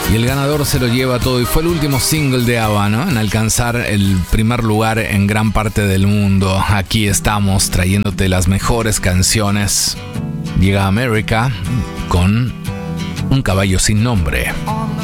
Y el ganador se lo lleva todo y fue el último single de ABBA, ¿no?, en alcanzar el primer lugar en gran parte del mundo. Aquí estamos trayéndote las mejores canciones. Llega America con Un caballo sin nombre.